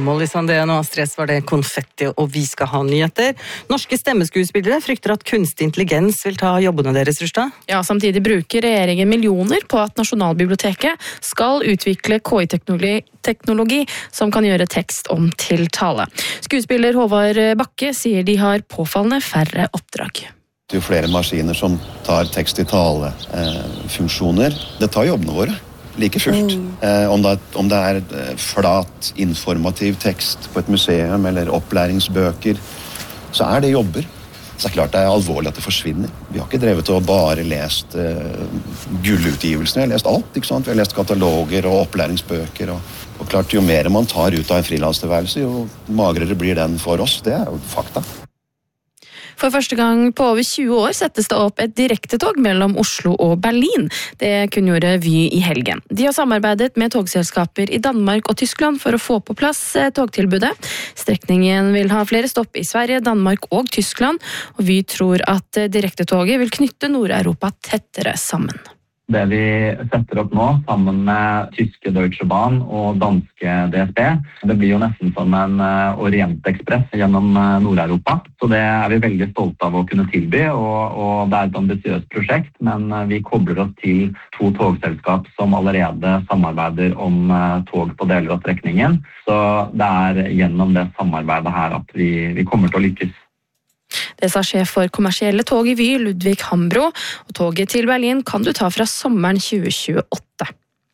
Molly Sandén og Astrid S var det konfetti, og vi skal ha nyheter. Norske stemmeskuespillere frykter at kunstig intelligens vil ta jobbene deres, Rustad. Ja, samtidig bruker regjeringen millioner på at Nasjonalbiblioteket skal utvikle KI-teknologi som kan gjøre tekst om til tale. Skuespiller Håvard Bakke sier de har påfallende færre oppdrag. Det er jo flere maskiner som tar tekst i tale funksjoner. Det tar jobbene våre, like fullt. Om det er flat, informativ tekst på et museum eller opplæringsbøker, så er det jobber. Så det er klart det er alvorlig at det forsvinner. Vi har ikke drevet og bare lest gullutgivelsene, vi har lest alt, ikke sant? Vi har lest kataloger og opplæringsbøker, og klart jo mer man tar ut av en frilanstilværelse, jo magrere blir den for oss. Det er jo fakta. For første gang på over 20 år settes det opp et direktetog mellom Oslo og Berlin. Det kunngjorde Vy i helgen. De har samarbeidet med togselskaper i Danmark og Tyskland for å få på plass togtilbudet. Strekningen vil ha flere stopp i Sverige, Danmark og Tyskland, og Vy tror at direktetoget vil knytte Nord-Europa tettere sammen. Det vi setter opp nå, sammen med tyske Deutsche Bahn og danske DSB, det blir jo nesten som en Orientekspress gjennom Nord-Europa. Så det er vi veldig stolte av å kunne tilby, og det er et ambisiøst prosjekt, men vi kobler oss til 2 togselskap som allerede samarbeider om tog på deler av strekningen. Så det er gjennom det samarbeidet her at vi kommer til å lykkes. Det sa sjef for kommersielle tog i Vy, Ludvig Hambro, og toget til Berlin kan du ta fra sommeren 2028.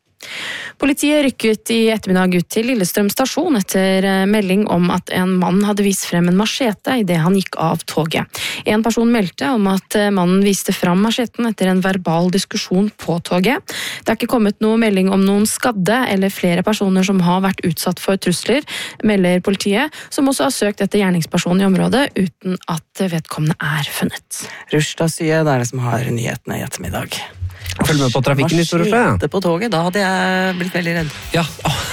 Politiet rykket i ettermiddag ut til Lillestrøm stasjon etter melding om at en mann hadde vist frem en machete i det han gikk av toget. En person meldte om at mannen viste frem macheten etter en verbal diskusjon på toget. Det har ikke kommet noe melding om noen skadde eller flere personer som har vært utsatt for trusler, melder politiet, som også har søkt etter gjerningspersonen i området uten at vedkommende er funnet. Rustad Sye, det er det som har nyhetene i ettermiddag. Følg med på trafikken i Storosjø. Machete på toget, da hadde jeg blitt veldig redd. Ja.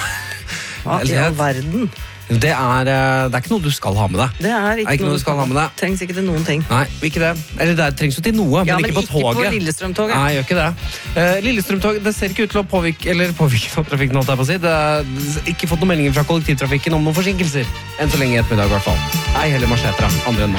Hva i all verden? Det er ikke noe du skal ha med deg. Det er ikke noe du skal ha med deg. Trengs ikke til noen ting. Nei, ikke det. Eller det trengs jo til noe, ja, men ikke på toget. Ikke på Lillestrøm-toget. Nei, gjør ikke det. Lillestrøm-toget, det ser ikke ut til å påvirke trafikken, holdt jeg på å si. Det er ikke fått noen meldinger fra kollektivtrafikken om noen forsinkelser. Enn så lenge i ettermiddag i hvert fall. Nei, heller marsjeter, andre enn nå.